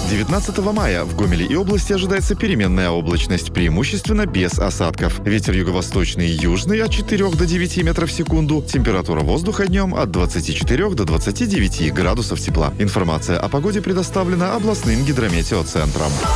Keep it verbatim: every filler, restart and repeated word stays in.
девятнадцатого мая в Гомеле и области ожидается переменная облачность, преимущественно без осадков. Ветер юго-восточный и южный от четырёх до девяти метров в секунду. Температура воздуха днем от двадцати четырёх до двадцати девяти градусов тепла. Информация о погоде предоставлена областным гидрометеоцентром.